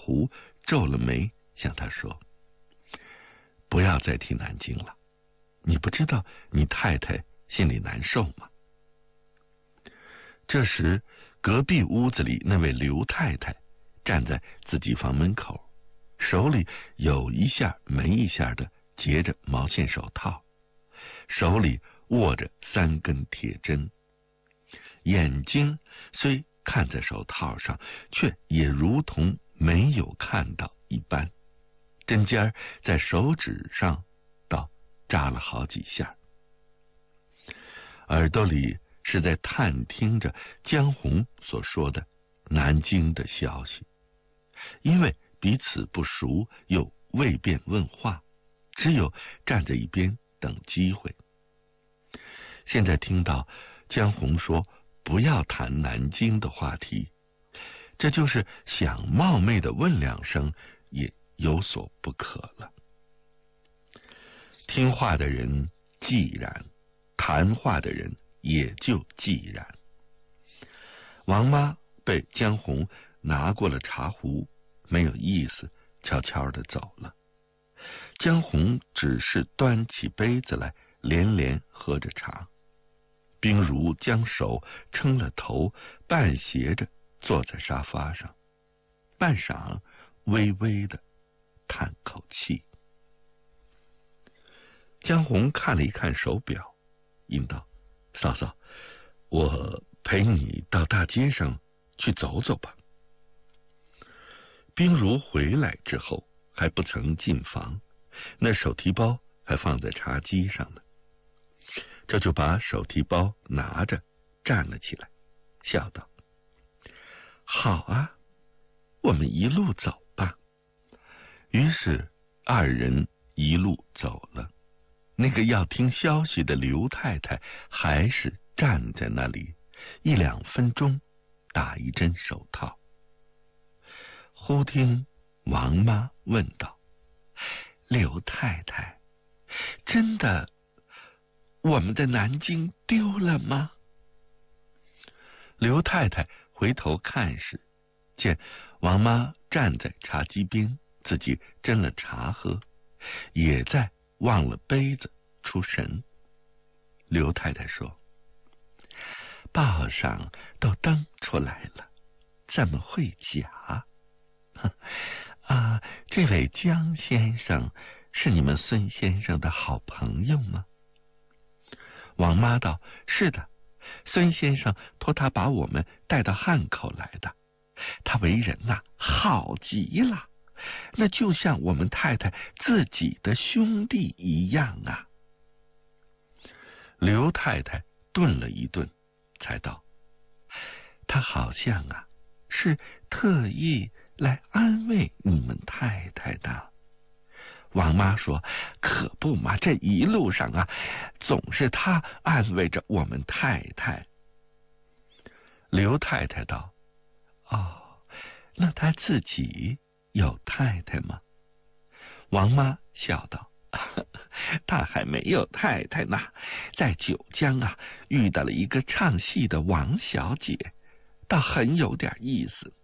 壶，皱了眉，向他说：“不要再提南京了，你不知道你太太心里难受吗？”这时，隔壁屋子里那位刘太太站在自己房门口，手里有一下没一下的结着毛线手套，手里握着3根铁针，眼睛虽看在手套上，却也如同没有看到一般，针尖在手指上倒扎了好几下，耳朵里是在探听着江红所说的南京的消息，因为彼此不熟，又未便问话，只有站在一边等机会。现在听到江红说不要谈南京的话题，这就是想冒昧的问2声也有所不可了。听话的人既然，谈话的人也就既然。王妈被江红拿过了茶壶，没有意思，悄悄地走了。江红只是端起杯子来，连连喝着茶。冰如将手撑了头，半斜着坐在沙发上，半晌微微的叹口气。江红看了一看手表，应道：“嫂嫂，我陪你到大街上去走走吧。”冰如回来之后还不曾进房，那手提包还放在茶几上呢，这就把手提包拿着站了起来，笑道：“好啊，我们一路走吧。”于是2人一路走了。那个要听消息的刘太太还是站在那里，1、2分钟打一针手套。忽听王妈问道：“刘太太，真的我们的南京丢了吗？”刘太太回头看时，见王妈站在茶几边，自己斟了茶喝，也在忘了杯子出神。刘太太说：“报上都登出来了，怎么会假？这位江先生是你们孙先生的好朋友吗？”王妈道：“是的，孙先生托他把我们带到汉口来的。他为人好极了，那就像我们太太自己的兄弟一样啊。”刘太太顿了一顿，才道：“他好像是特意来安慰你们太太的。”王妈说：“可不嘛，这一路上总是他安慰着我们太太。”刘太太道：“哦，那他自己有太太吗？”王妈笑道：“他还没有太太呢，在九江遇到了一个唱戏的王小姐，倒很有点意思。